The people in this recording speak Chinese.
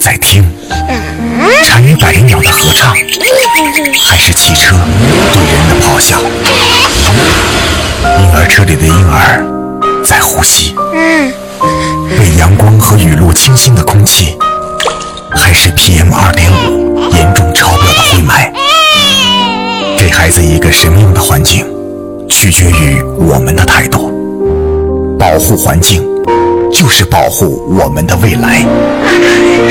在听蝉语百灵鸟的合唱，还是汽车对人的咆哮？婴儿车里的婴儿在呼吸，被阳光和雨露清新的空气，还是 PM2.5 严重超标的灰霾？给孩子一个什么样的环境，取决于我们的态度。保护环境，就是保护我们的未来。